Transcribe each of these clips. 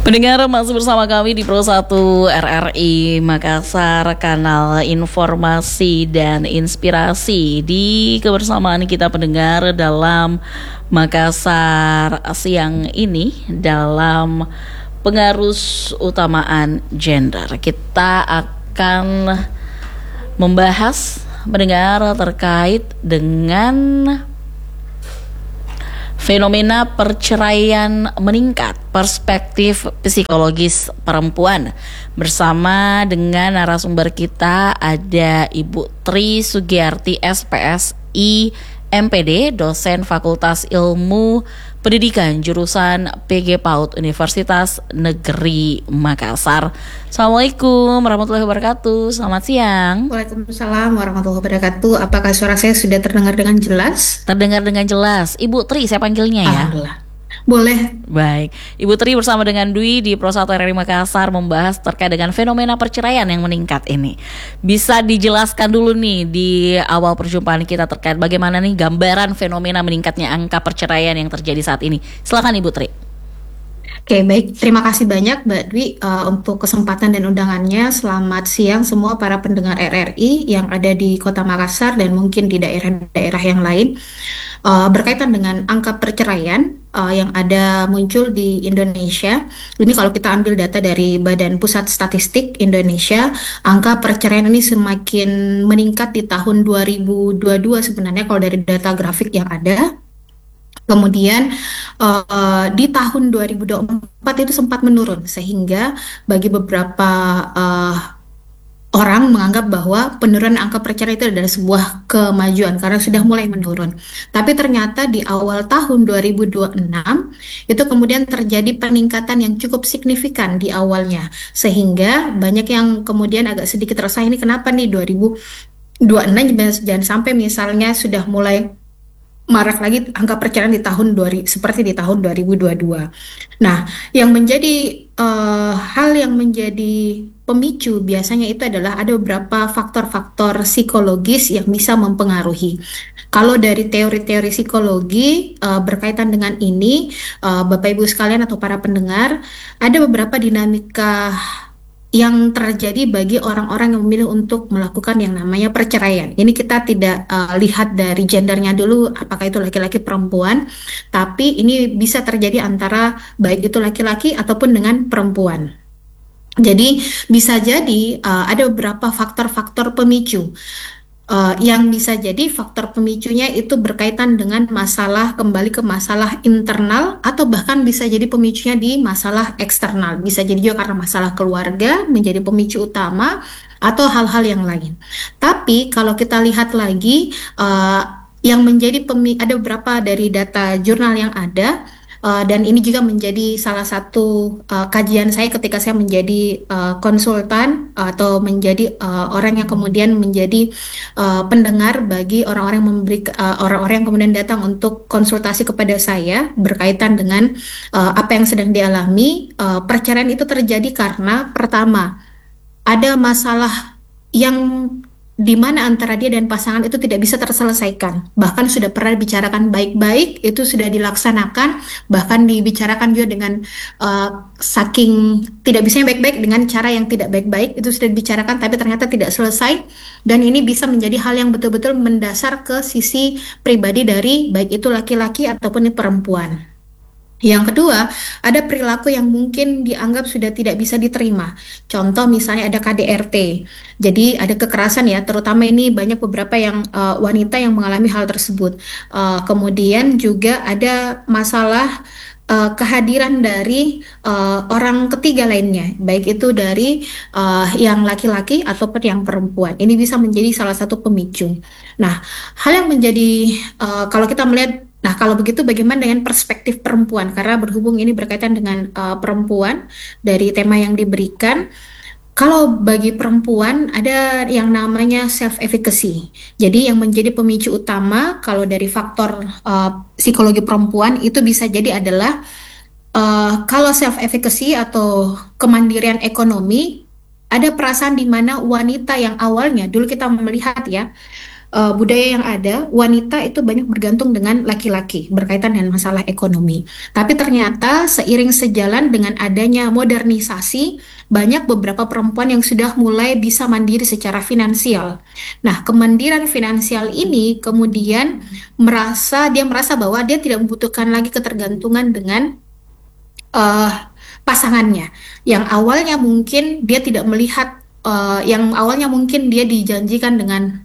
Pendengar masih bersama kami di Pro 1 RRI Makassar, kanal informasi dan inspirasi di kebersamaan kita pendengar dalam Makassar siang ini dalam pengarus utamaan gender. Kita akan membahas pendengar terkait dengan fenomena perceraian meningkat, perspektif psikologis perempuan. Bersama dengan narasumber kita ada Ibu Tri Sugiyarti SPSI MPD, dosen Fakultas Ilmu Pendidikan jurusan PG PAUD Universitas Negeri Makassar. Assalamualaikum warahmatullahi wabarakatuh. Selamat siang. Waalaikumsalam warahmatullahi wabarakatuh. Apakah suara saya sudah terdengar dengan jelas? Terdengar dengan jelas. Ibu Tri saya panggilnya ya. Alhamdulillah. Boleh. Baik, Ibu Tri bersama dengan Dwi di Pro 1 RRI Makassar membahas terkait dengan fenomena perceraian yang meningkat ini. Bisa dijelaskan dulu nih di awal perjumpaan kita terkait bagaimana nih gambaran fenomena meningkatnya angka perceraian yang terjadi saat ini. Silakan Ibu Tri. Oke, baik. Terima kasih banyak Mbak Dwi untuk kesempatan dan undangannya. Selamat siang semua para pendengar RRI yang ada di Kota Makassar dan mungkin di daerah-daerah yang lain. Berkaitan dengan angka perceraian yang ada muncul di Indonesia. Ini kalau kita ambil data dari Badan Pusat Statistik Indonesia, angka perceraian ini semakin meningkat di tahun 2022 sebenarnya kalau dari data grafik yang ada. Kemudian di tahun 2024 itu sempat menurun sehingga bagi beberapa orang menganggap bahwa penurunan angka perceraian itu adalah sebuah kemajuan karena sudah mulai menurun. Tapi ternyata di awal tahun 2026 itu kemudian terjadi peningkatan yang cukup signifikan di awalnya sehingga banyak yang kemudian agak sedikit resah, ini kenapa nih 2026 jangan sampai misalnya sudah mulai marak lagi angka perceraian di tahun seperti di tahun 2022. Nah, yang menjadi hal yang menjadi pemicu biasanya itu adalah ada beberapa faktor-faktor psikologis yang bisa mempengaruhi. Kalau dari teori-teori psikologi berkaitan dengan ini, Bapak Ibu sekalian atau para pendengar, ada beberapa dinamika yang terjadi bagi orang-orang yang memilih untuk melakukan yang namanya perceraian. Ini kita tidak lihat dari gendernya dulu, apakah itu laki-laki perempuan, tapi ini bisa terjadi antara baik itu laki-laki ataupun dengan perempuan. Jadi bisa jadi ada beberapa faktor-faktor pemicu. Yang bisa jadi faktor pemicunya itu berkaitan dengan kembali ke masalah internal atau bahkan bisa jadi pemicunya di masalah eksternal. Bisa jadi juga karena masalah keluarga menjadi pemicu utama atau hal-hal yang lain. Tapi kalau kita lihat lagi yang menjadi ada beberapa dari data jurnal yang ada. Dan ini juga menjadi salah satu kajian saya ketika saya menjadi konsultan atau menjadi orang yang kemudian menjadi pendengar bagi orang-orang yang kemudian datang untuk konsultasi kepada saya berkaitan dengan apa yang sedang dialami. Perceraian itu terjadi karena pertama ada masalah yang di mana antara dia dan pasangan itu tidak bisa terselesaikan. Bahkan sudah pernah dibicarakan baik-baik, itu sudah dilaksanakan, bahkan dibicarakan juga dengan saking tidak bisanya baik-baik dengan cara yang tidak baik-baik, itu sudah dibicarakan tapi ternyata tidak selesai. Dan ini bisa menjadi hal yang betul-betul mendasar ke sisi pribadi dari baik itu laki-laki ataupun perempuan. Yang kedua, ada perilaku yang mungkin dianggap sudah tidak bisa diterima. Contoh misalnya ada KDRT. Jadi ada kekerasan ya, terutama ini banyak beberapa yang wanita yang mengalami hal tersebut. Kemudian juga ada masalah kehadiran dari orang ketiga lainnya, baik itu dari yang laki-laki ataupun yang perempuan. Ini bisa menjadi salah satu pemicu. Nah, hal yang menjadi kalau kita melihat, nah kalau begitu bagaimana dengan perspektif perempuan? Karena berhubung ini berkaitan dengan perempuan dari tema yang diberikan. Kalau bagi perempuan ada yang namanya self-efficacy. Jadi yang menjadi pemicu utama kalau dari faktor psikologi perempuan itu bisa jadi adalah kalau self-efficacy atau kemandirian ekonomi, ada perasaan di mana wanita yang awalnya dulu kita melihat ya, budaya yang ada, wanita itu banyak bergantung dengan laki-laki berkaitan dengan masalah ekonomi. Tapi ternyata seiring sejalan dengan adanya modernisasi, banyak beberapa perempuan yang sudah mulai bisa mandiri secara finansial. Nah, kemandirian finansial ini kemudian dia merasa bahwa dia tidak membutuhkan lagi ketergantungan dengan eh, pasangannya. Yang awalnya mungkin dia tidak melihat, yang awalnya mungkin dia dijanjikan dengan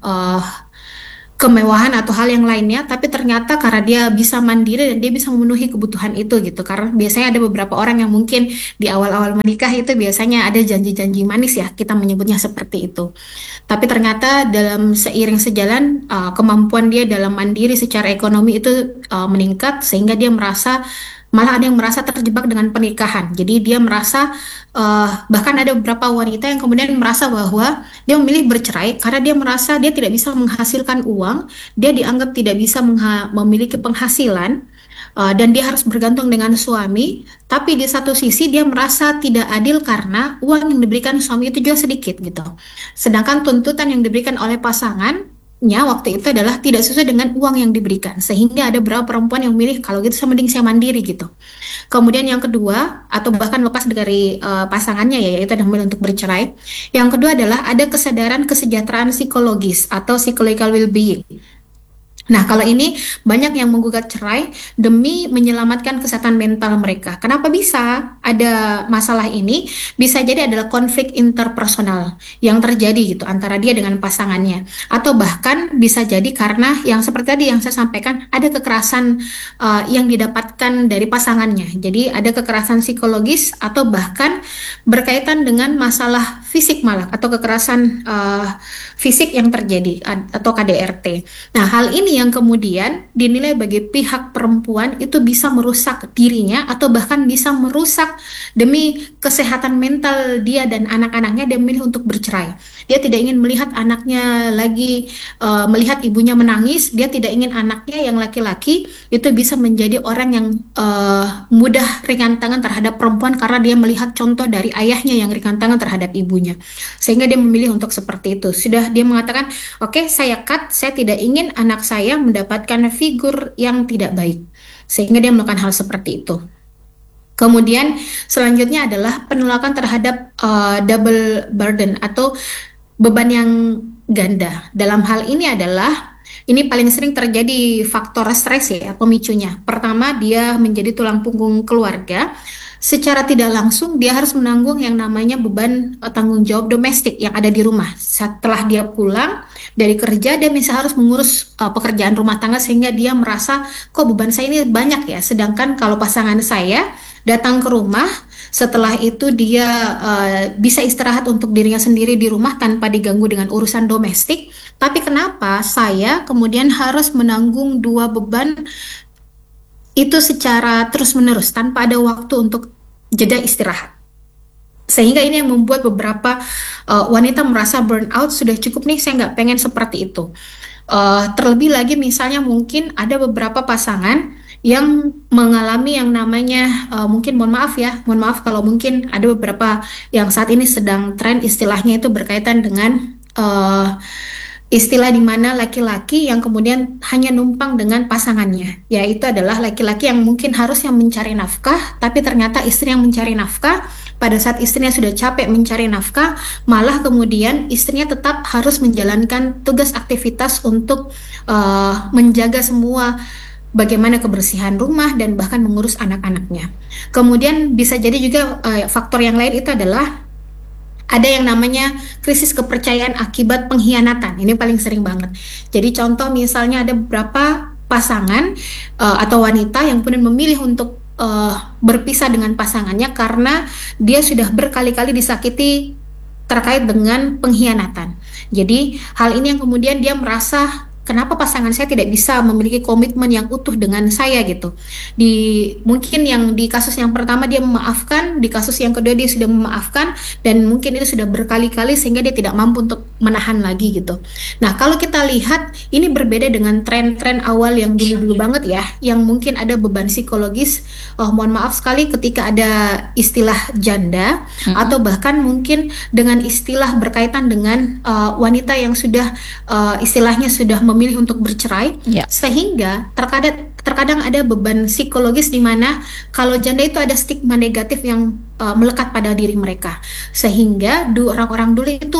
kemewahan atau hal yang lainnya, tapi ternyata karena dia bisa mandiri dan dia bisa memenuhi kebutuhan itu gitu. Karena biasanya ada beberapa orang yang mungkin di awal-awal menikah itu biasanya ada janji-janji manis ya, kita menyebutnya seperti itu. Tapi ternyata dalam seiring sejalan kemampuan dia dalam mandiri secara ekonomi itu meningkat sehingga dia merasa malah ada yang merasa terjebak dengan pernikahan. Jadi dia merasa bahkan ada beberapa wanita yang kemudian merasa bahwa dia memilih bercerai karena dia merasa dia tidak bisa menghasilkan uang, dia dianggap tidak bisa memiliki penghasilan dan dia harus bergantung dengan suami. Tapi di satu sisi dia merasa tidak adil karena uang yang diberikan suami itu juga sedikit gitu. Sedangkan tuntutan yang diberikan oleh pasangannya waktu itu adalah tidak sesuai dengan uang yang diberikan. Sehingga ada beberapa perempuan yang memilih kalau gitu saya mending saya mandiri gitu. Kemudian yang kedua, atau bahkan lepas dari pasangannya ya, yaitu adalah memilih untuk bercerai. Yang kedua adalah ada kesadaran kesejahteraan psikologis atau psychological well-being. Nah, kalau ini banyak yang menggugat cerai demi menyelamatkan kesehatan mental mereka. Kenapa bisa ada masalah ini? Bisa jadi adalah konflik interpersonal yang terjadi gitu antara dia dengan pasangannya. Atau bahkan bisa jadi karena yang seperti tadi yang saya sampaikan, ada kekerasan yang didapatkan dari pasangannya. Jadi ada kekerasan psikologis atau bahkan berkaitan dengan masalah fisik malah atau kekerasan fisik yang terjadi atau KDRT. Nah, hal ini yang kemudian dinilai bagi pihak perempuan itu bisa merusak dirinya atau bahkan bisa merusak demi kesehatan mental dia dan anak-anaknya, dia memilih untuk bercerai. Dia tidak ingin melihat anaknya lagi melihat ibunya menangis, dia tidak ingin anaknya yang laki-laki itu bisa menjadi orang yang mudah ringan tangan terhadap perempuan karena dia melihat contoh dari ayahnya yang ringan tangan terhadap ibunya. Sehingga dia memilih untuk seperti itu. Sudah dia mengatakan, oke, saya cut, saya tidak ingin anak saya mendapatkan figur yang tidak baik. Sehingga dia melakukan hal seperti itu. Kemudian selanjutnya adalah penolakan terhadap double burden atau beban yang ganda. Dalam hal ini adalah ini paling sering terjadi faktor stres ya pemicunya. Pertama, dia menjadi tulang punggung keluarga. Secara tidak langsung dia harus menanggung yang namanya beban tanggung jawab domestik yang ada di rumah. Setelah dia pulang dari kerja, dia bisa harus mengurus pekerjaan rumah tangga sehingga dia merasa kok beban saya ini banyak ya. Sedangkan kalau pasangan saya datang ke rumah, setelah itu dia bisa istirahat untuk dirinya sendiri di rumah tanpa diganggu dengan urusan domestik. Tapi kenapa saya kemudian harus menanggung dua beban itu secara terus-menerus tanpa ada waktu untuk jeda istirahat. Sehingga ini yang membuat beberapa wanita merasa burnout, sudah cukup nih, saya nggak pengen seperti itu. Terlebih lagi misalnya mungkin ada beberapa pasangan yang mengalami yang namanya mungkin mohon maaf kalau mungkin ada beberapa yang saat ini sedang tren istilahnya itu berkaitan dengan istilah di mana laki-laki yang kemudian hanya numpang dengan pasangannya, yaitu adalah laki-laki yang mungkin harusnya mencari nafkah, tapi ternyata istri yang mencari nafkah. Pada saat istrinya sudah capek mencari nafkah, malah kemudian istrinya tetap harus menjalankan tugas aktivitas untuk menjaga semua bagaimana kebersihan rumah dan bahkan mengurus anak-anaknya. Kemudian bisa jadi juga faktor yang lain itu adalah ada yang namanya krisis kepercayaan akibat pengkhianatan. Ini paling sering banget. Jadi contoh misalnya ada beberapa pasangan atau wanita yang kemudian memilih untuk berpisah dengan pasangannya karena dia sudah berkali-kali disakiti terkait dengan pengkhianatan. Jadi hal ini yang kemudian dia merasa kenapa pasangan saya tidak bisa memiliki komitmen yang utuh dengan saya gitu. Mungkin yang di kasus yang pertama dia memaafkan, di kasus yang kedua dia sudah memaafkan dan mungkin itu sudah berkali-kali sehingga dia tidak mampu untuk menahan lagi gitu. Nah, kalau kita lihat ini berbeda dengan tren-tren awal yang dulu-dulu banget ya, yang mungkin ada beban psikologis. Oh, mohon maaf sekali ketika ada istilah janda atau bahkan mungkin dengan istilah berkaitan dengan wanita yang sudah istilahnya sudah memilih untuk bercerai, Ya. sehingga terkadang terkadang ada beban psikologis di mana kalau janda itu ada stigma negatif yang melekat pada diri mereka, sehingga orang-orang dulu itu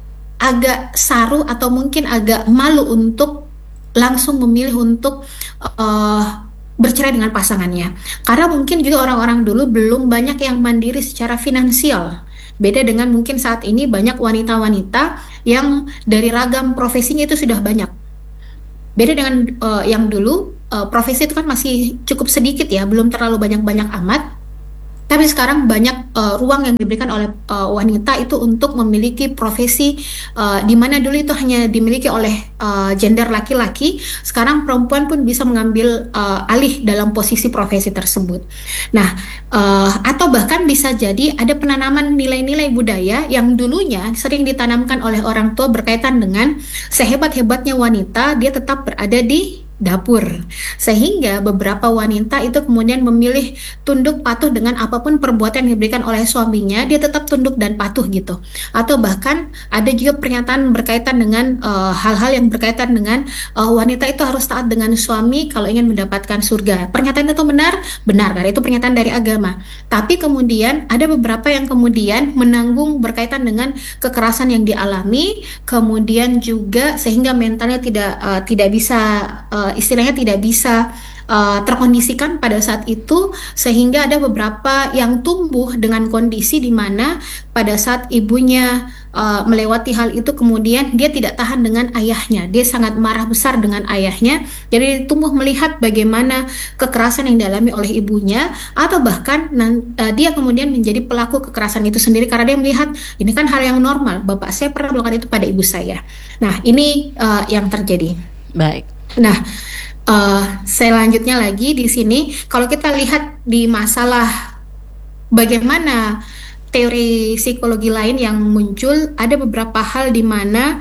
agak saru atau mungkin agak malu untuk langsung memilih untuk uh, bercerai dengan pasangannya. Karena mungkin juga orang-orang dulu belum banyak yang mandiri secara finansial. Beda dengan mungkin saat ini banyak wanita-wanita yang dari ragam profesinya itu sudah banyak. Beda dengan yang dulu, profesi itu kan masih cukup sedikit ya, belum terlalu banyak-banyak amat. Tapi sekarang banyak ruang yang diberikan oleh wanita itu untuk memiliki profesi di mana dulu itu hanya dimiliki oleh gender laki-laki. Sekarang perempuan pun bisa mengambil alih dalam posisi profesi tersebut. Nah, atau bahkan bisa jadi ada penanaman nilai-nilai budaya yang dulunya sering ditanamkan oleh orang tua berkaitan dengan sehebat-hebatnya wanita, dia tetap berada di dapur, sehingga beberapa wanita itu kemudian memilih tunduk patuh dengan apapun perbuatan yang diberikan oleh suaminya, dia tetap tunduk dan patuh gitu. Atau bahkan ada juga pernyataan berkaitan dengan hal-hal yang berkaitan dengan wanita itu harus taat dengan suami kalau ingin mendapatkan surga. Pernyataan itu benar, benar karena itu pernyataan dari agama. Tapi kemudian ada beberapa yang kemudian menanggung berkaitan dengan kekerasan yang dialami, kemudian juga sehingga mentalnya tidak bisa istilahnya tidak bisa terkondisikan pada saat itu, sehingga ada beberapa yang tumbuh dengan kondisi di mana pada saat ibunya melewati hal itu kemudian dia tidak tahan dengan ayahnya, dia sangat marah besar dengan ayahnya, jadi tumbuh melihat bagaimana kekerasan yang dialami oleh ibunya, atau bahkan dia kemudian menjadi pelaku kekerasan itu sendiri karena dia melihat ini kan hal yang normal, bapak saya pernah melakukan itu pada ibu saya. Nah, ini yang terjadi. Baik. Nah, selanjutnya lagi di sini, kalau kita lihat di masalah bagaimana teori psikologi lain yang muncul, ada beberapa hal di mana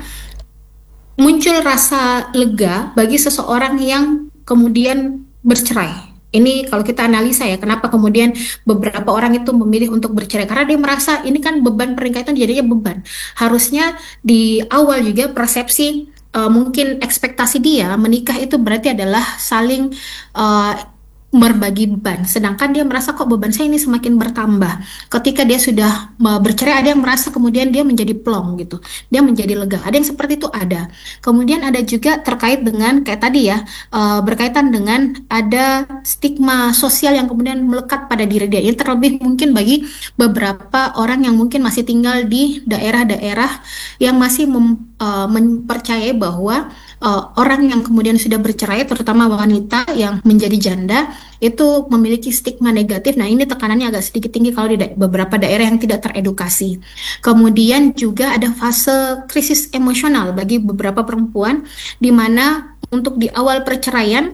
muncul rasa lega bagi seseorang yang kemudian bercerai. Ini kalau kita analisa ya, kenapa kemudian beberapa orang itu memilih untuk bercerai, karena dia merasa ini kan beban pernikahan jadinya beban. Harusnya di awal juga persepsi mungkin ekspektasi dia menikah itu berarti adalah saling uh, berbagi beban, sedangkan dia merasa kok beban saya ini semakin bertambah. Ketika dia sudah bercerai, ada yang merasa kemudian dia menjadi plong gitu, dia menjadi lega, ada yang seperti itu ada. Kemudian ada juga terkait dengan kayak tadi ya, berkaitan dengan ada stigma sosial yang kemudian melekat pada diri dia. Ini terlebih mungkin bagi beberapa orang yang mungkin masih tinggal di daerah-daerah yang masih mempercayai bahwa orang yang kemudian sudah bercerai, terutama wanita yang menjadi janda, itu memiliki stigma negatif. Nah, ini tekanannya agak sedikit tinggi kalau di beberapa daerah yang tidak teredukasi. Kemudian juga ada fase krisis emosional bagi beberapa perempuan, di mana untuk di awal perceraian,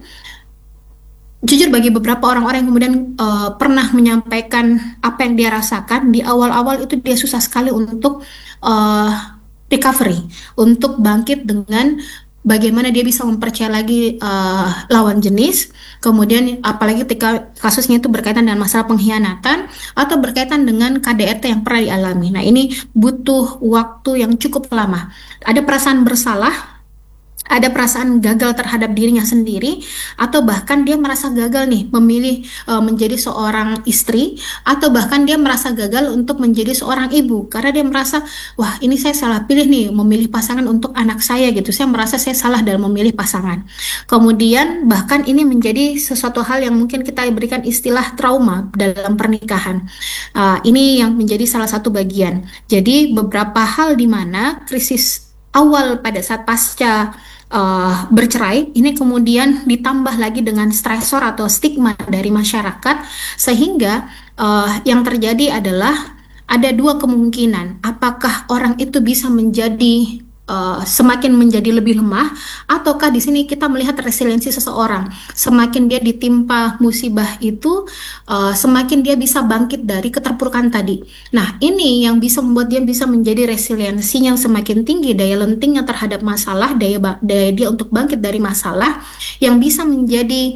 jujur bagi beberapa orang-orang yang kemudian pernah menyampaikan apa yang dia rasakan, di awal-awal itu dia susah sekali untuk recovery, untuk bangkit dengan bagaimana dia bisa mempercayai lagi lawan jenis, kemudian apalagi ketika kasusnya itu berkaitan dengan masalah pengkhianatan atau berkaitan dengan KDRT yang pernah dialami. Nah, ini butuh waktu yang cukup lama. Ada perasaan bersalah, ada perasaan gagal terhadap dirinya sendiri, atau bahkan dia merasa gagal nih memilih menjadi seorang istri, atau bahkan dia merasa gagal untuk menjadi seorang ibu karena dia merasa, wah ini saya salah pilih nih memilih pasangan untuk anak saya gitu, saya merasa saya salah dalam memilih pasangan. Kemudian bahkan ini menjadi sesuatu hal yang mungkin kita berikan istilah trauma dalam pernikahan. Ini yang menjadi salah satu bagian. Jadi beberapa hal di mana krisis awal pada saat pasca bercerai ini kemudian ditambah lagi dengan stresor atau stigma dari masyarakat, sehingga yang terjadi adalah ada dua kemungkinan, apakah orang itu bisa menjadi semakin menjadi lebih lemah, ataukah di sini kita melihat resiliensi seseorang, semakin dia ditimpa musibah itu, semakin dia bisa bangkit dari keterpurukan tadi. Nah, ini yang bisa membuat dia bisa menjadi resiliensinya yang semakin tinggi, daya lentingnya terhadap masalah, daya dia untuk bangkit dari masalah, yang bisa menjadi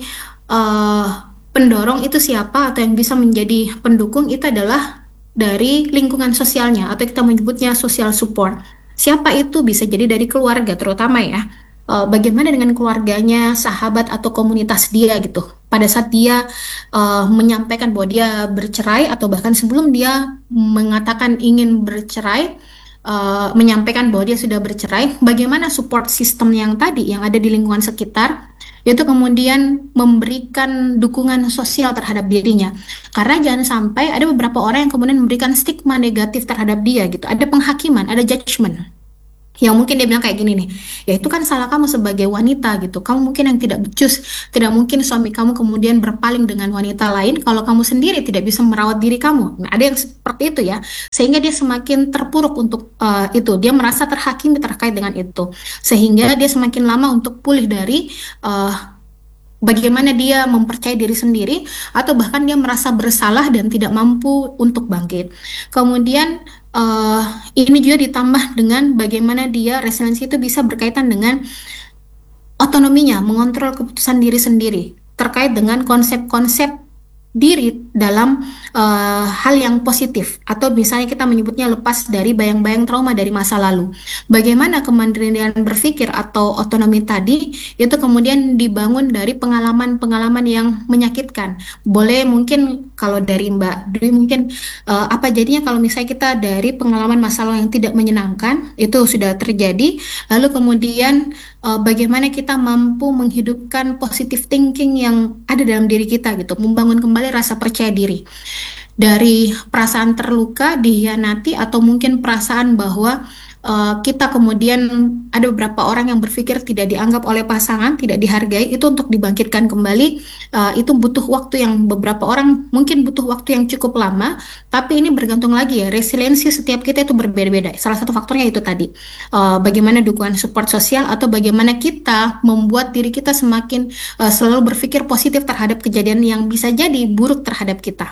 eh, pendorong itu siapa, atau yang bisa menjadi pendukung itu adalah dari lingkungan sosialnya, atau kita menyebutnya social support. Siapa itu? Bisa jadi dari keluarga terutama ya. Bagaimana dengan keluarganya, sahabat atau komunitas dia gitu. Pada saat dia menyampaikan bahwa dia bercerai, atau bahkan sebelum dia mengatakan ingin bercerai, menyampaikan bahwa dia sudah bercerai, bagaimana support system yang tadi yang ada di lingkungan sekitar itu kemudian memberikan dukungan sosial terhadap dirinya. Karena jangan sampai ada beberapa orang yang kemudian memberikan stigma negatif terhadap dia gitu. Ada penghakiman, ada judgment. Yang mungkin dia bilang kayak gini nih, ya itu kan salah kamu sebagai wanita gitu. Kamu mungkin yang tidak becus, tidak mungkin suami kamu kemudian berpaling dengan wanita lain kalau kamu sendiri tidak bisa merawat diri kamu. Nah, ada yang seperti itu ya, sehingga dia semakin terpuruk untuk itu. Dia merasa terhakimi terkait dengan itu, sehingga dia semakin lama untuk pulih dari eh, bagaimana dia mempercayai diri sendiri, atau bahkan dia merasa bersalah dan tidak mampu untuk bangkit. Kemudian eh, ini juga ditambah dengan bagaimana dia resiliensi itu bisa berkaitan dengan otonominya, mengontrol keputusan diri sendiri terkait dengan konsep-konsep diri dalam hal yang positif, atau misalnya kita menyebutnya lepas dari bayang-bayang trauma dari masa lalu. Bagaimana kemandirian berpikir atau otonomi tadi itu kemudian dibangun dari pengalaman-pengalaman yang menyakitkan. Boleh mungkin kalau dari Mbak Dwi mungkin apa jadinya kalau misalnya kita dari pengalaman masa lalu yang tidak menyenangkan itu sudah terjadi, lalu kemudian bagaimana kita mampu menghidupkan positive thinking yang ada dalam diri kita gitu, membangun kembali rasa percaya diri dari perasaan terluka, dihianati, atau mungkin perasaan bahwa kita kemudian ada beberapa orang yang berpikir tidak dianggap oleh pasangan, tidak dihargai, itu untuk dibangkitkan kembali, itu butuh waktu yang beberapa orang mungkin butuh waktu yang cukup lama, tapi ini bergantung lagi ya, resiliensi setiap kita itu berbeda-beda. Salah satu faktornya itu tadi, bagaimana dukungan support sosial, atau bagaimana kita membuat diri kita semakin selalu berpikir positif terhadap kejadian yang bisa jadi buruk terhadap kita.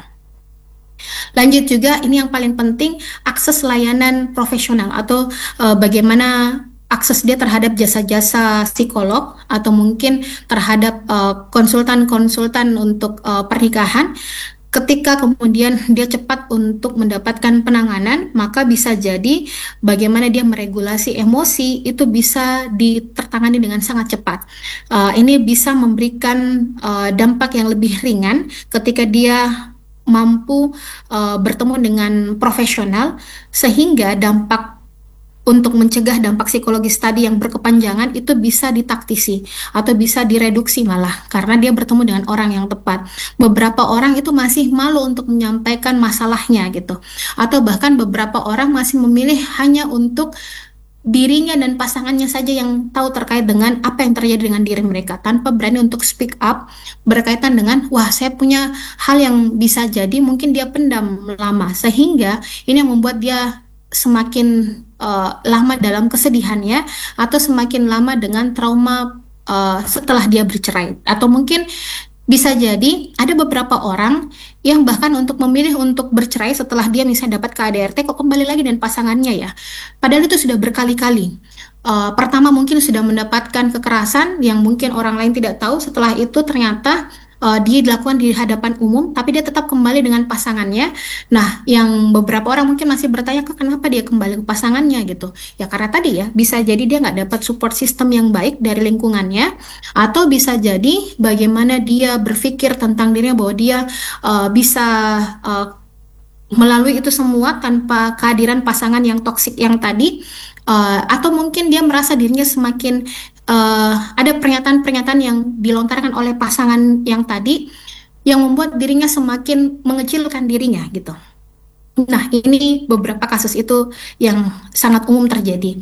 Lanjut juga, ini yang paling penting, akses layanan profesional, atau bagaimana akses dia terhadap jasa-jasa psikolog, atau mungkin terhadap konsultan-konsultan untuk pernikahan. Ketika kemudian dia cepat untuk mendapatkan penanganan, maka bisa jadi bagaimana dia meregulasi emosi itu bisa ditertangani dengan sangat cepat. Ini bisa memberikan dampak yang lebih ringan ketika dia mampu bertemu dengan profesional, sehingga dampak untuk mencegah dampak psikologis tadi yang berkepanjangan itu bisa ditaktisi atau bisa direduksi malah karena dia bertemu dengan orang yang tepat. Beberapa orang itu masih malu untuk menyampaikan masalahnya gitu, atau bahkan beberapa orang masih memilih hanya untuk dirinya dan pasangannya saja yang tahu terkait dengan apa yang terjadi dengan diri mereka, tanpa berani untuk speak up berkaitan dengan, wah saya punya hal yang bisa jadi mungkin dia pendam lama, sehingga ini yang membuat dia semakin lama dalam kesedihannya, atau semakin lama dengan trauma setelah dia bercerai. Atau mungkin bisa jadi ada beberapa orang yang bahkan untuk memilih untuk bercerai setelah dia misalnya dapat KADRT, kok kembali lagi dengan pasangannya ya. Padahal itu sudah berkali-kali. Pertama mungkin sudah mendapatkan kekerasan yang mungkin orang lain tidak tahu. Setelah itu ternyata dia dilakukan di hadapan umum, tapi dia tetap kembali dengan pasangannya. Nah, yang beberapa orang mungkin masih bertanya, kok kenapa dia kembali ke pasangannya gitu? Ya karena tadi ya, bisa jadi dia nggak dapat support system yang baik dari lingkungannya, atau bisa jadi bagaimana dia berpikir tentang dirinya bahwa dia bisa uh, melalui itu semua tanpa kehadiran pasangan yang toksik yang tadi, atau mungkin dia merasa dirinya semakin ada pernyataan-pernyataan yang dilontarkan oleh pasangan yang tadi yang membuat dirinya semakin mengecilkan dirinya gitu. Nah, ini beberapa kasus itu yang sangat umum terjadi.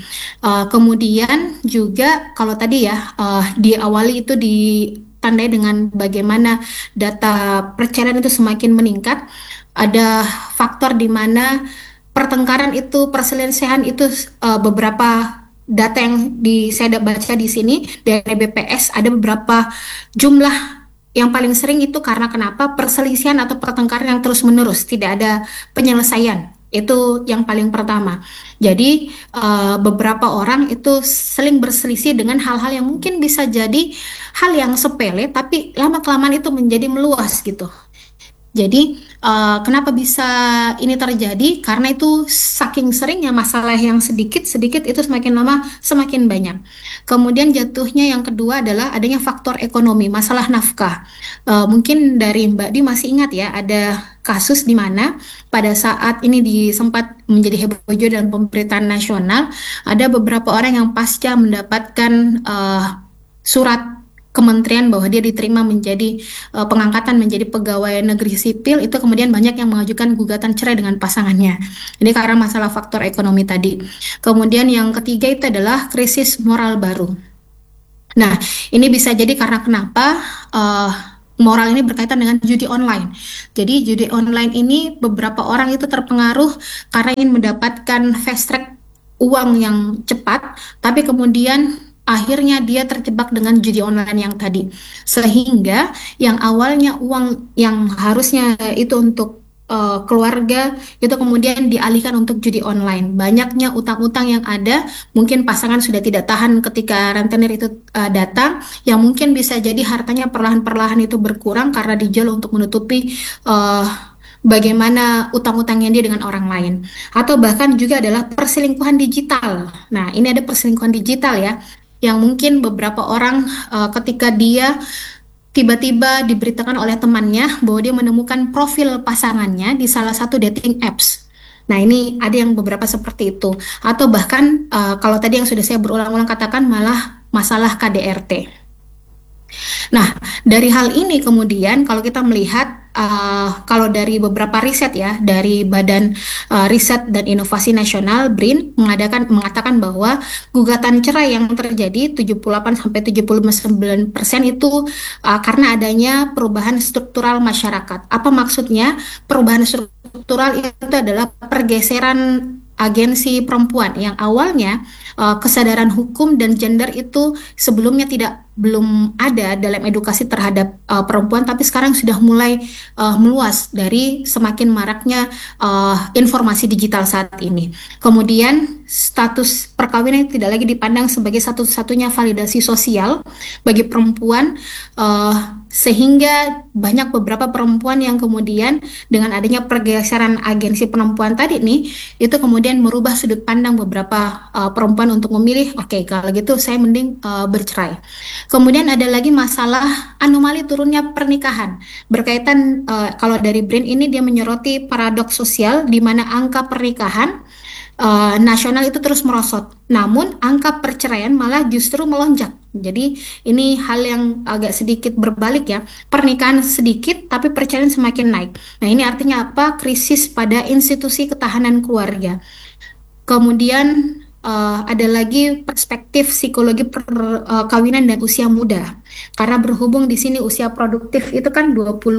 Kemudian juga kalau tadi ya diawali itu ditandai dengan bagaimana data perceraian itu semakin meningkat. Ada faktor di mana pertengkaran itu, perselisihan itu beberapa data yang saya baca di sini dari BPS ada beberapa jumlah yang paling sering itu karena kenapa perselisihan atau pertengkaran yang terus-menerus, tidak ada penyelesaian. Itu yang paling pertama. Jadi beberapa orang itu seling berselisih dengan hal-hal yang mungkin bisa jadi hal yang sepele, tapi lama-kelamaan itu menjadi meluas gitu. Jadi, kenapa bisa ini terjadi? Karena itu saking seringnya masalah yang sedikit-sedikit itu semakin lama semakin banyak. Kemudian jatuhnya yang kedua adalah adanya faktor ekonomi, masalah nafkah. Mungkin dari Mbak Di masih ingat ya, ada kasus di mana pada saat ini sempat menjadi heboh juga dalam pemberitaan nasional, ada beberapa orang yang pasca mendapatkan surat kementerian bahwa dia diterima menjadi pengangkatan menjadi pegawai negeri sipil, itu kemudian banyak yang mengajukan gugatan cerai dengan pasangannya. Ini karena masalah faktor ekonomi tadi. Kemudian yang ketiga itu adalah krisis moral baru. Nah, ini bisa jadi karena kenapa moral ini berkaitan dengan judi online. Jadi judi online ini beberapa orang itu terpengaruh karena ingin mendapatkan fast track uang yang cepat, tapi kemudian akhirnya dia terjebak dengan judi online yang tadi. Sehingga yang awalnya uang yang harusnya itu untuk keluarga itu kemudian dialihkan untuk judi online. Banyaknya utang-utang yang ada, mungkin pasangan sudah tidak tahan ketika rentenir itu datang, yang mungkin bisa jadi hartanya perlahan-perlahan itu berkurang karena dijual untuk menutupi bagaimana utang-utangnya dia dengan orang lain. Atau bahkan juga adalah perselingkuhan digital. Nah, ini ada perselingkuhan digital ya, yang mungkin beberapa orang ketika dia tiba-tiba diberitakan oleh temannya bahwa dia menemukan profil pasangannya di salah satu dating apps. Nah, ini ada yang beberapa seperti itu. Atau bahkan kalau tadi yang sudah saya berulang-ulang katakan malah masalah KDRT. Nah, dari hal ini kemudian kalau kita melihat kalau dari beberapa riset ya, dari Badan Riset dan Inovasi Nasional BRIN mengatakan bahwa gugatan cerai yang terjadi 78-79% itu karena adanya perubahan struktural masyarakat. Apa maksudnya? Perubahan struktural itu adalah pergeseran agensi perempuan yang awalnya kesadaran hukum dan gender itu sebelumnya belum ada dalam edukasi terhadap perempuan, tapi sekarang sudah mulai meluas dari semakin maraknya informasi digital saat ini. Kemudian status perkawinan tidak lagi dipandang sebagai satu-satunya validasi sosial bagi perempuan, sehingga banyak beberapa perempuan yang kemudian dengan adanya pergeseran agensi perempuan tadi nih, itu kemudian merubah sudut pandang beberapa perempuan untuk memilih, oke, kalau gitu saya mending bercerai. Kemudian ada lagi masalah anomali turunnya pernikahan. Berkaitan, kalau dari BRIN ini dia menyoroti paradoks sosial di mana angka pernikahan nasional itu terus merosot. Namun angka perceraian malah justru melonjak. Jadi ini hal yang agak sedikit berbalik ya. Pernikahan sedikit tapi perceraian semakin naik. Nah, ini artinya apa? Krisis pada institusi ketahanan keluarga. Kemudian ada lagi perspektif psikologi perkawinan dan usia muda. Karena berhubung di sini usia produktif itu kan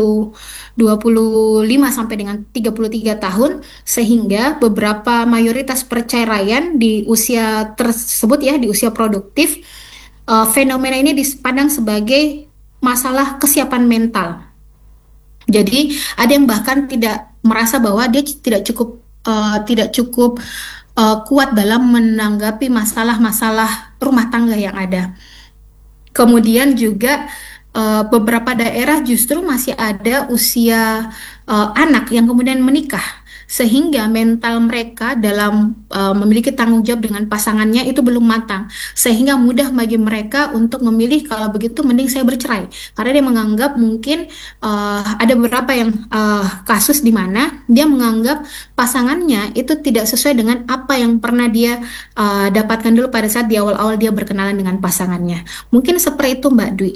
25 sampai dengan 33 tahun, sehingga beberapa mayoritas perceraian di usia tersebut ya, di usia produktif, fenomena ini dipandang sebagai masalah kesiapan mental. Jadi ada yang bahkan tidak merasa bahwa dia tidak cukup kuat dalam menanggapi masalah-masalah rumah tangga yang ada. Kemudian juga beberapa daerah justru masih ada usia anak yang kemudian menikah, sehingga mental mereka dalam memiliki tanggung jawab dengan pasangannya itu belum matang, sehingga mudah bagi mereka untuk memilih kalau begitu mending saya bercerai, karena dia menganggap mungkin ada beberapa yang kasus di mana dia menganggap pasangannya itu tidak sesuai dengan apa yang pernah dia dapatkan dulu pada saat di awal-awal dia berkenalan dengan pasangannya. Mungkin seperti itu Mbak Dwi.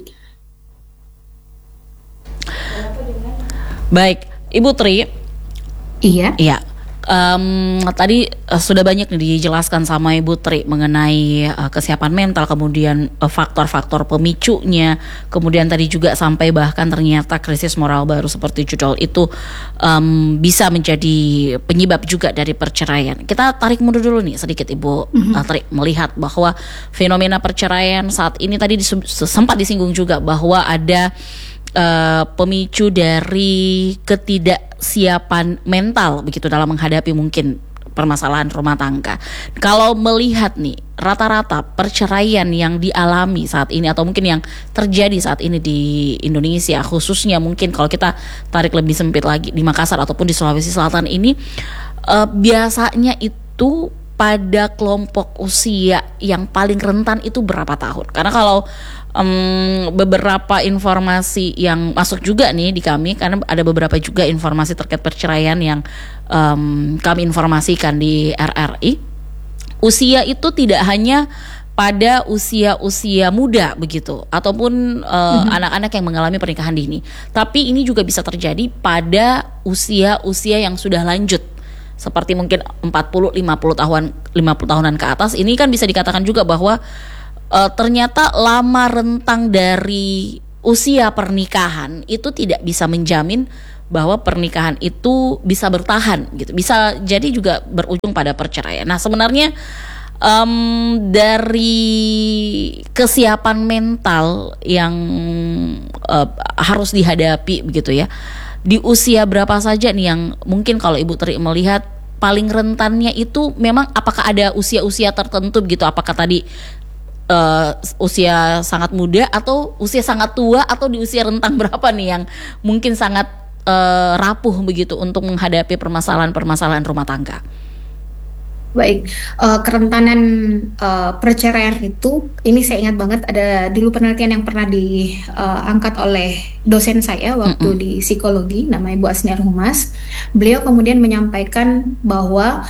Baik, Ibu Tri. Iya. Iya. Tadi sudah banyak nih dijelaskan sama Ibu Tri mengenai kesiapan mental, kemudian faktor-faktor pemicunya, kemudian tadi juga sampai bahkan ternyata krisis moral baru seperti judul itu bisa menjadi penyebab juga dari perceraian. Kita tarik mundur dulu nih sedikit Ibu Tri, melihat bahwa fenomena perceraian saat ini tadi sempat disinggung juga bahwa ada pemicu dari ketidaksiapan mental begitu dalam menghadapi mungkin permasalahan rumah tangga. Kalau melihat nih rata-rata perceraian yang dialami saat ini atau mungkin yang terjadi saat ini di Indonesia, khususnya mungkin kalau kita tarik lebih sempit lagi di Makassar ataupun di Sulawesi Selatan ini, biasanya itu pada kelompok usia yang paling rentan itu berapa tahun? Karena kalau beberapa informasi yang masuk juga nih di kami, karena ada beberapa juga informasi terkait perceraian yang kami informasikan di RRI, usia itu tidak hanya pada usia-usia muda begitu ataupun anak-anak yang mengalami pernikahan dini, tapi ini juga bisa terjadi pada usia-usia yang sudah lanjut seperti mungkin 40 50 tahunan ke atas. Ini kan bisa dikatakan juga bahwa ternyata lama rentang dari usia pernikahan itu tidak bisa menjamin bahwa pernikahan itu bisa bertahan gitu. Bisa jadi juga berujung pada perceraian. Nah, sebenarnya dari kesiapan mental yang harus dihadapi begitu ya, di usia berapa saja nih yang mungkin kalau Ibu Tri melihat paling rentannya itu memang apakah ada usia-usia tertentu gitu? Apakah tadi usia sangat muda atau usia sangat tua atau di usia rentang berapa nih yang mungkin sangat rapuh begitu untuk menghadapi permasalahan-permasalahan rumah tangga? Baik, kerentanan perceraian itu, ini saya ingat banget ada dulu penelitian yang pernah diangkat oleh dosen saya waktu di psikologi, namanya Bu Asniar Humas. Beliau kemudian menyampaikan bahwa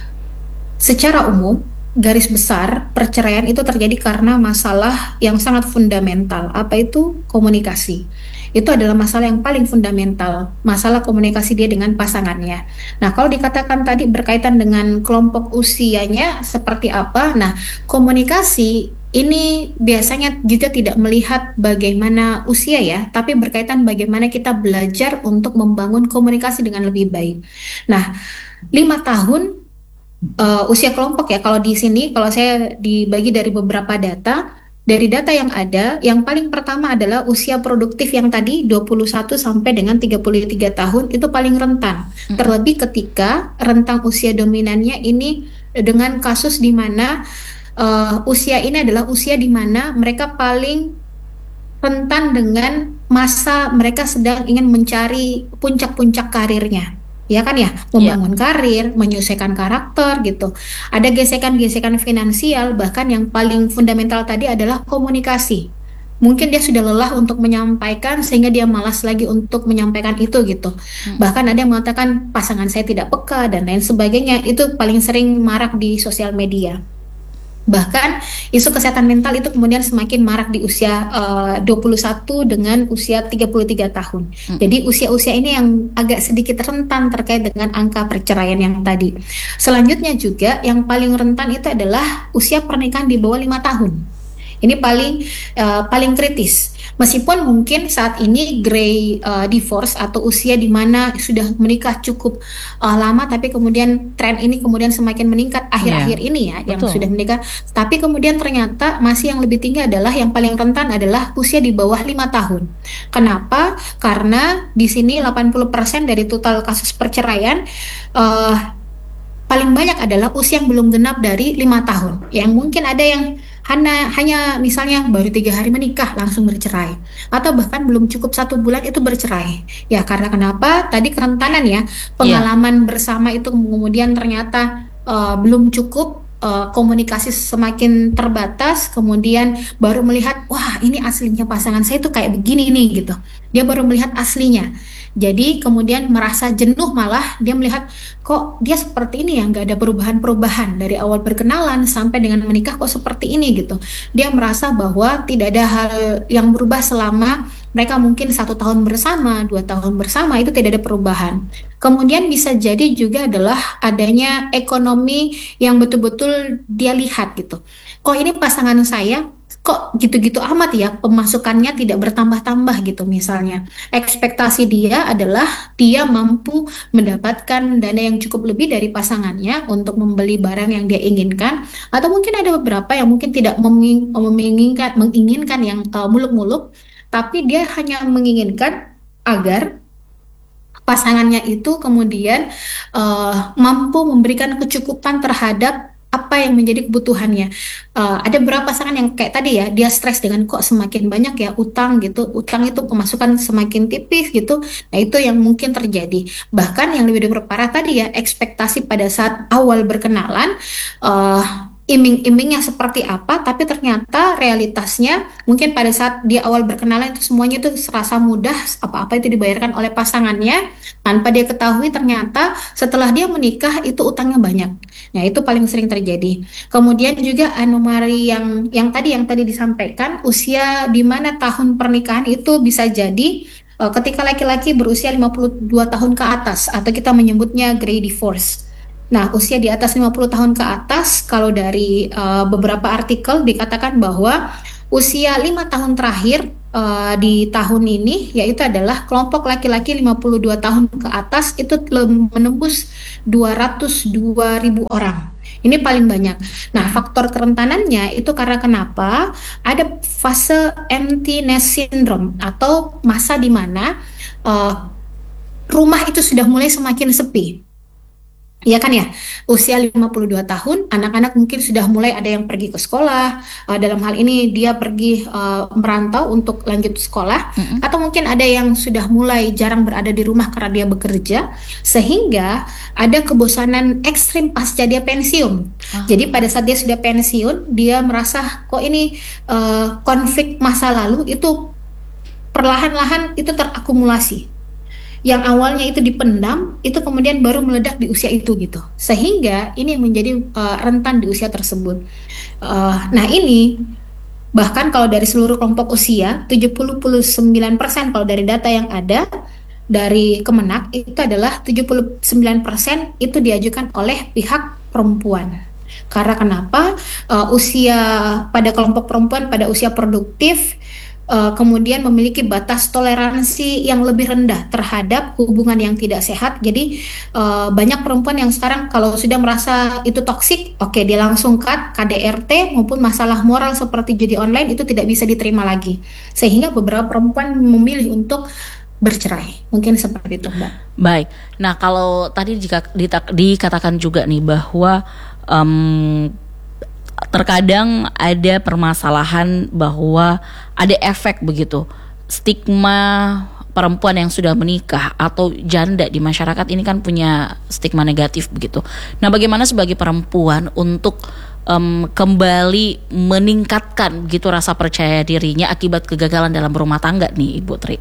secara umum garis besar perceraian itu terjadi karena masalah yang sangat fundamental. Apa itu? Komunikasi. Itu adalah masalah yang paling fundamental, masalah komunikasi dia dengan pasangannya. Nah, kalau dikatakan tadi berkaitan dengan kelompok usianya seperti apa, nah komunikasi ini biasanya juga tidak melihat bagaimana usia ya, tapi berkaitan bagaimana kita belajar untuk membangun komunikasi dengan lebih baik. Nah, 5 tahun usia kelompok ya, kalau di sini, kalau saya dibagi dari beberapa data, dari data yang ada, yang paling pertama adalah usia produktif yang tadi 21 sampai dengan 33 tahun itu paling rentan. Terlebih ketika rentang usia dominannya ini dengan kasus di mana usia ini adalah usia di mana mereka paling rentan dengan masa mereka sedang ingin mencari puncak-puncak karirnya. Ya kan ya, membangun karir, menyelesaikan karakter gitu. Ada gesekan-gesekan finansial, bahkan yang paling fundamental tadi adalah komunikasi. Mungkin dia sudah lelah untuk menyampaikan sehingga dia malas lagi untuk menyampaikan itu gitu. Bahkan ada yang mengatakan pasangan saya tidak peka dan lain sebagainya. Itu paling sering marak di sosial media. Bahkan isu kesehatan mental itu kemudian semakin marak di usia 21 dengan usia 33 tahun. Jadi usia-usia ini yang agak sedikit rentan terkait dengan angka perceraian yang tadi. Selanjutnya juga yang paling rentan itu adalah usia pernikahan di bawah 5 tahun. Ini paling kritis. Meskipun mungkin saat ini gray divorce atau usia di mana sudah menikah cukup lama, tapi kemudian tren ini kemudian semakin meningkat akhir-akhir ini ya, yang sudah menikah. Tapi kemudian ternyata masih yang lebih tinggi adalah yang paling rentan adalah usia di bawah 5 tahun. Kenapa? Karena di sini 80% dari total kasus perceraian paling banyak adalah usia yang belum genap dari 5 tahun. Yang mungkin ada yang hanya misalnya baru 3 hari menikah langsung bercerai, atau bahkan belum cukup 1 bulan itu bercerai. Ya karena kenapa? Tadi kerentanan ya, pengalaman bersama itu kemudian ternyata belum cukup, komunikasi semakin terbatas, kemudian baru melihat, wah ini aslinya pasangan saya itu kayak begini nih gitu. Dia baru melihat aslinya. Jadi kemudian merasa jenuh, malah dia melihat kok dia seperti ini ya, nggak ada perubahan-perubahan dari awal berkenalan sampai dengan menikah kok seperti ini gitu. Dia merasa bahwa tidak ada hal yang berubah selama mereka mungkin 1 tahun bersama, 2 tahun bersama, itu tidak ada perubahan. Kemudian bisa jadi juga adalah adanya ekonomi yang betul-betul dia lihat gitu. Kok ini pasangan saya kok gitu-gitu amat ya, pemasukannya tidak bertambah-tambah gitu misalnya. Ekspektasi dia adalah dia mampu mendapatkan dana yang cukup lebih dari pasangannya untuk membeli barang yang dia inginkan, atau mungkin ada beberapa yang mungkin tidak menginginkan yang muluk-muluk, tapi dia hanya menginginkan agar pasangannya itu kemudian mampu memberikan kecukupan terhadap apa yang menjadi kebutuhannya. Ada beberapa pasangan yang kayak tadi ya, dia stres dengan kok semakin banyak ya utang gitu, utang itu pemasukan semakin tipis gitu. Nah itu yang mungkin terjadi. Bahkan yang lebih diperparah tadi ya, ekspektasi pada saat awal berkenalan, iming-imingnya seperti apa, tapi ternyata realitasnya mungkin pada saat di awal berkenalan itu semuanya itu serasa mudah, apa-apa itu dibayarkan oleh pasangannya tanpa dia ketahui ternyata setelah dia menikah itu utangnya banyak. Nah, itu paling sering terjadi. Kemudian juga anomali yang tadi disampaikan, usia di mana tahun pernikahan itu bisa jadi ketika laki-laki berusia 52 tahun ke atas atau kita menyebutnya grey divorce. Nah, usia di atas 50 tahun ke atas, kalau dari beberapa artikel dikatakan bahwa usia 5 tahun terakhir di tahun ini, yaitu adalah kelompok laki-laki 52 tahun ke atas, itu menembus 202.000 orang. Ini paling banyak. Nah, faktor kerentanannya itu karena kenapa? Ada fase empty nest syndrome atau masa di mana eh, rumah itu sudah mulai semakin sepi. Iya kan ya, usia 52 tahun, anak-anak mungkin sudah mulai ada yang pergi ke sekolah, dalam hal ini dia pergi merantau untuk lanjut sekolah, Mm-mm. atau mungkin ada yang sudah mulai jarang berada di rumah karena dia bekerja, sehingga ada kebosanan ekstrim pasca dia pensiun. Ah, Jadi pada saat dia sudah pensiun, dia merasa kok ini konflik masa lalu itu perlahan-lahan itu terakumulasi, yang awalnya itu dipendam itu kemudian baru meledak di usia itu gitu, sehingga ini menjadi rentan di usia tersebut. Nah ini bahkan kalau dari seluruh kelompok usia 79% kalau dari data yang ada dari Kemenak itu adalah 79% itu diajukan oleh pihak perempuan. Karena kenapa? Usia pada kelompok perempuan pada usia produktif kemudian memiliki batas toleransi yang lebih rendah terhadap hubungan yang tidak sehat. Jadi banyak perempuan yang sekarang kalau sudah merasa itu toksik, oke dia langsung cut KDRT, maupun masalah moral seperti judi online itu tidak bisa diterima lagi. Sehingga beberapa perempuan memilih untuk bercerai. Mungkin seperti itu, Mbak. baik. Nah, kalau tadi jika dikatakan juga nih bahwa em, terkadang ada permasalahan bahwa ada efek begitu, stigma perempuan yang sudah menikah atau janda di masyarakat ini kan punya stigma negatif begitu. Nah, bagaimana sebagai perempuan untuk kembali meningkatkan gitu rasa percaya dirinya akibat kegagalan dalam rumah tangga nih, Ibu Tri?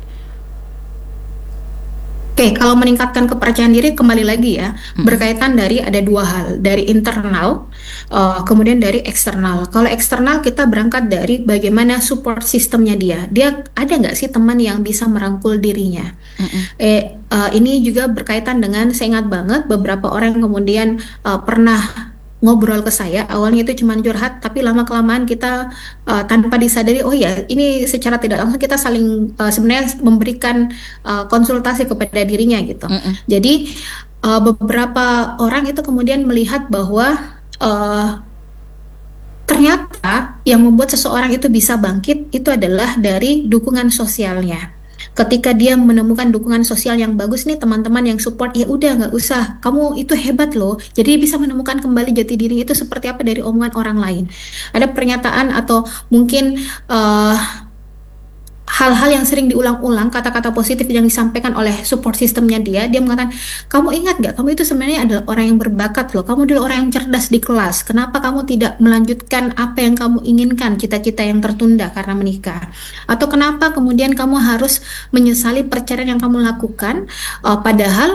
Oke, kalau meningkatkan kepercayaan diri kembali lagi ya, Mm-mm. berkaitan dari ada dua hal, dari internal, kemudian dari eksternal. Kalau eksternal kita berangkat dari bagaimana support sistemnya dia. Dia ada nggak sih teman yang bisa merangkul dirinya? Mm-mm. Ini juga berkaitan dengan, saya ingat banget beberapa orang yang kemudian pernah ngobrol ke saya, awalnya itu cuma curhat, tapi lama-kelamaan kita tanpa disadari, oh ya, ini secara tidak langsung kita saling sebenarnya memberikan konsultasi kepada dirinya gitu. Mm-mm. Jadi beberapa orang itu kemudian melihat bahwa uh, ternyata yang membuat seseorang itu bisa bangkit itu adalah dari dukungan sosialnya. Ketika dia menemukan dukungan sosial yang bagus nih, teman-teman yang support, ya udah nggak usah, kamu itu hebat loh. Jadi dia bisa menemukan kembali jati diri itu seperti apa dari omongan orang lain. Ada pernyataan atau mungkin eh, hal-hal yang sering diulang-ulang, kata-kata positif yang disampaikan oleh support sistemnya dia mengatakan, kamu ingat gak, kamu itu sebenarnya adalah orang yang berbakat loh, kamu adalah orang yang cerdas di kelas, kenapa kamu tidak melanjutkan apa yang kamu inginkan, cita-cita yang tertunda karena menikah, atau kenapa kemudian kamu harus menyesali perceraian yang kamu lakukan, padahal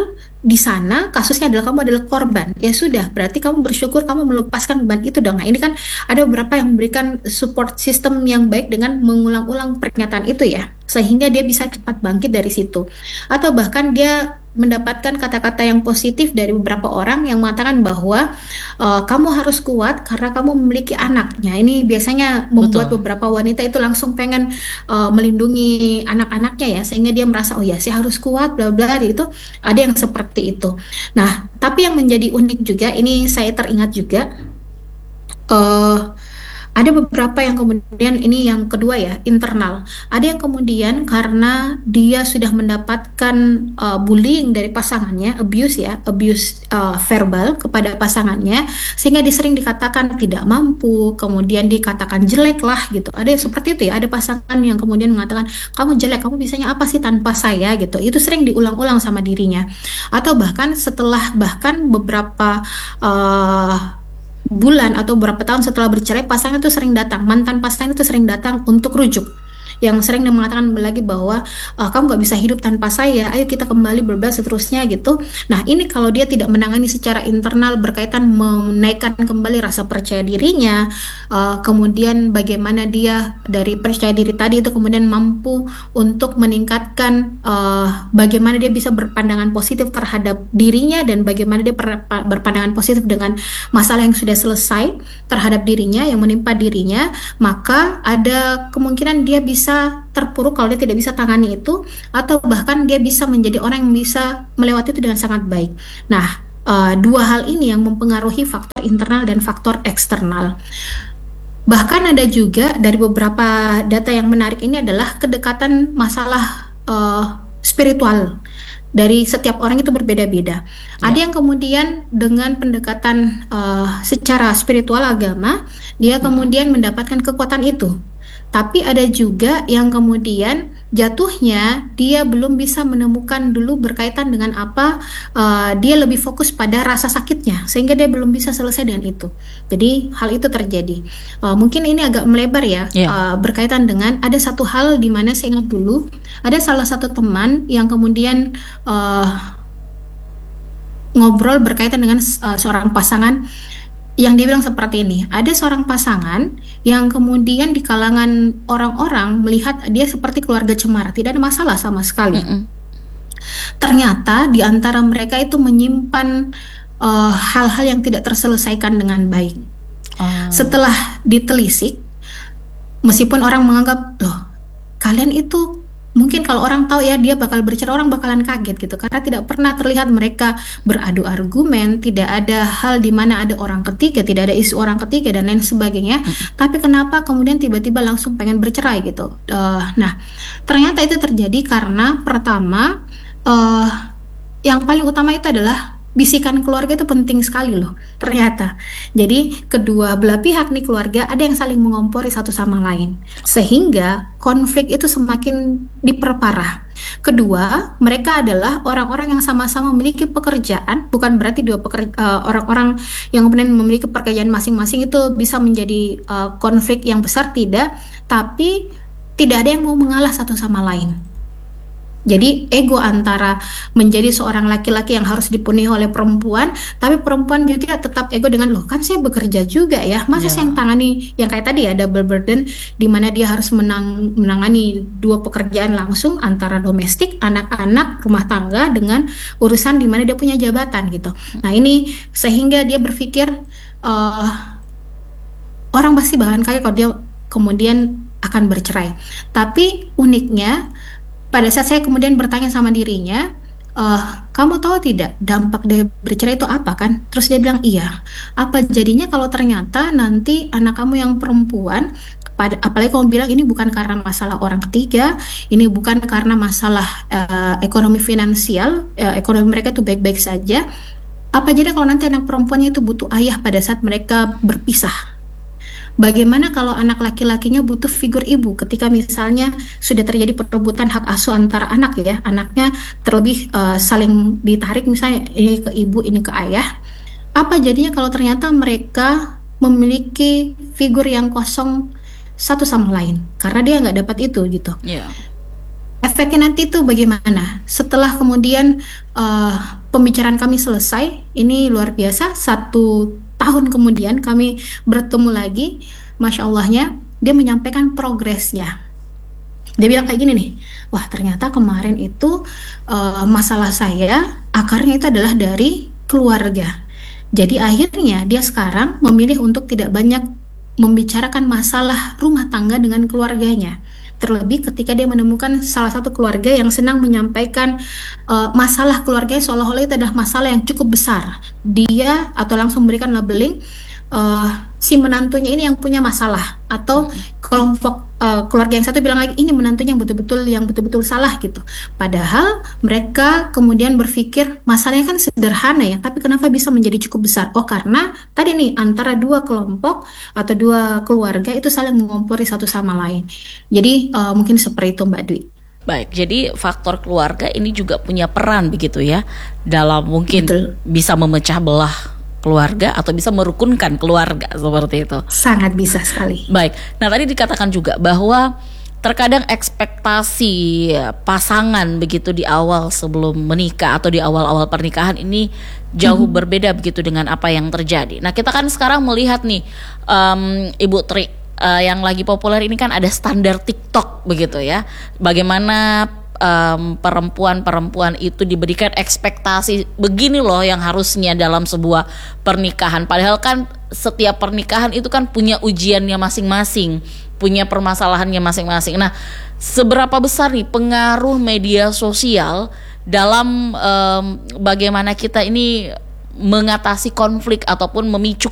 di sana kasusnya adalah kamu adalah korban, ya sudah, berarti kamu bersyukur kamu melepaskan beban itu dong. Nah, ini kan ada beberapa yang memberikan support system yang baik dengan mengulang-ulang pernyataan itu ya, sehingga dia bisa cepat bangkit dari situ. Atau bahkan dia mendapatkan kata-kata yang positif dari beberapa orang yang mengatakan bahwa kamu harus kuat karena kamu memiliki anaknya. Ini biasanya membuat Betul. beberapa wanita itu langsung pengen melindungi anak-anaknya ya, sehingga dia merasa oh ya saya harus kuat bla bla itu. Ada yang seperti itu. Nah, tapi yang menjadi unik juga, ini saya teringat juga, eh ada beberapa yang kemudian, ini yang kedua ya, internal. Ada yang kemudian karena dia sudah mendapatkan bullying dari pasangannya, abuse ya, abuse verbal kepada pasangannya, sehingga dia sering dikatakan tidak mampu, kemudian dikatakan jelek lah gitu. Ada yang seperti itu ya, ada pasangan yang kemudian mengatakan kamu jelek, kamu bisanya apa sih tanpa saya gitu. Itu sering diulang-ulang sama dirinya. Atau bahkan setelah bahkan beberapa bulan atau beberapa tahun setelah bercerai, pasangan itu sering datang, mantan pasangan itu sering datang untuk rujuk, yang sering mengatakan lagi bahwa kamu nggak bisa hidup tanpa saya, ayo kita kembali berbeda seterusnya gitu. Nah, ini kalau dia tidak menangani secara internal berkaitan menaikkan kembali rasa percaya dirinya, kemudian bagaimana dia dari percaya diri tadi itu kemudian mampu untuk meningkatkan bagaimana dia bisa berpandangan positif terhadap dirinya, dan bagaimana dia berpandangan positif dengan masalah yang sudah selesai terhadap dirinya yang menimpa dirinya, maka ada kemungkinan dia bisa terpuruk kalau dia tidak bisa tangani itu, atau bahkan dia bisa menjadi orang yang bisa melewati itu dengan sangat baik. Nah, dua hal ini yang mempengaruhi faktor internal dan faktor eksternal. Bahkan ada juga dari beberapa data yang menarik ini adalah kedekatan masalah spiritual dari setiap orang itu berbeda-beda. Ada yang kemudian dengan pendekatan secara spiritual agama, dia kemudian mendapatkan kekuatan itu. Tapi ada juga yang kemudian jatuhnya dia belum bisa menemukan dulu berkaitan dengan apa, dia lebih fokus pada rasa sakitnya sehingga dia belum bisa selesai dengan itu. Jadi hal itu terjadi. Mungkin ini agak melebar ya, berkaitan dengan ada satu hal di mana saya ingat dulu ada salah satu teman yang kemudian ngobrol berkaitan dengan seorang pasangan yang dia bilang seperti ini, ada seorang pasangan yang kemudian di kalangan orang-orang melihat dia seperti keluarga cemara, tidak ada masalah sama sekali. Ternyata di antara mereka itu menyimpan hal-hal yang tidak terselesaikan dengan baik. Setelah ditelisik, meskipun orang menganggap, loh, kalian itu mungkin kalau orang tahu ya dia bakal bercerai, orang bakalan kaget gitu, karena tidak pernah terlihat mereka beradu argumen, tidak ada hal di mana ada orang ketiga, tidak ada isu orang ketiga dan lain sebagainya. Tapi kenapa kemudian tiba-tiba langsung pengen bercerai gitu? Nah, ternyata itu terjadi karena pertama, yang paling utama itu adalah bisikan keluarga itu penting sekali loh ternyata. Jadi kedua belah pihak nih keluarga ada yang saling mengompori satu sama lain, sehingga konflik itu semakin diperparah. Kedua, mereka adalah orang-orang yang sama-sama memiliki pekerjaan, bukan berarti orang-orang yang kemudian memiliki pekerjaan masing-masing itu bisa menjadi konflik yang besar, tidak, tapi tidak ada yang mau mengalah satu sama lain. Jadi ego antara menjadi seorang laki-laki yang harus dipenuhi oleh perempuan, tapi perempuan juga tetap ego dengan, loh kan saya bekerja juga ya, masa saya yang tangani yang kayak tadi ya, double burden, di mana dia harus menangani dua pekerjaan langsung antara domestik, anak-anak, rumah tangga, dengan urusan di mana dia punya jabatan gitu. Nah ini sehingga dia berpikir orang pasti bakalan kaget kalau dia kemudian akan bercerai. Tapi uniknya, pada saat saya kemudian bertanya sama dirinya, kamu tahu tidak dampak dari bercerai itu apa kan? Terus dia bilang iya. Apa jadinya kalau ternyata nanti anak kamu yang perempuan, apalagi kamu bilang ini bukan karena masalah orang ketiga, ini bukan karena masalah ekonomi finansial, ekonomi mereka itu baik-baik saja. Apa jadinya kalau nanti anak perempuannya itu butuh ayah pada saat mereka berpisah? Bagaimana kalau anak laki-lakinya butuh figur ibu ketika misalnya sudah terjadi perebutan hak asuh antara anak ya, anaknya terlebih saling ditarik misalnya ini ke ibu, ini ke ayah. Apa jadinya kalau ternyata mereka memiliki figur yang kosong satu sama lain karena dia nggak dapat itu gitu. Efeknya nanti itu bagaimana? Setelah kemudian pembicaraan kami selesai, ini luar biasa. 1 tahun kemudian kami bertemu lagi, masya Allahnya dia menyampaikan progresnya. Dia bilang kayak gini nih, wah ternyata kemarin itu masalah saya akarnya itu adalah dari keluarga. Jadi akhirnya dia sekarang memilih untuk tidak banyak membicarakan masalah rumah tangga dengan keluarganya. Terlebih ketika dia menemukan salah satu keluarga yang senang menyampaikan masalah keluarganya seolah-olah itu adalah masalah yang cukup besar. Dia atau langsung memberikan labeling eh, si menantunya ini yang punya masalah, atau kelompok keluarga yang satu bilang lagi ini menantunya yang betul-betul salah gitu. Padahal mereka kemudian berpikir masalahnya kan sederhana ya, tapi kenapa bisa menjadi cukup besar? Oh karena tadi nih antara dua kelompok atau dua keluarga itu saling mengompori satu sama lain. Jadi mungkin seperti itu Mbak Dwi. Baik, jadi faktor keluarga ini juga punya peran begitu ya dalam mungkin Betul, bisa memecah belah keluarga atau bisa merukunkan keluarga seperti itu. sangat bisa sekali. Baik, nah tadi dikatakan juga bahwa terkadang ekspektasi pasangan begitu di awal sebelum menikah atau di awal-awal pernikahan ini jauh berbeda begitu dengan apa yang terjadi. Nah kita kan sekarang melihat nih Ibu Tri, yang lagi populer ini kan ada standar TikTok begitu ya. Bagaimana perempuan-perempuan itu diberikan ekspektasi begini loh yang harusnya dalam sebuah pernikahan. Padahal kan setiap pernikahan itu kan punya ujiannya masing-masing, punya permasalahannya masing-masing. Nah, seberapa besar nih pengaruh media sosial dalam bagaimana kita ini mengatasi konflik ataupun memicu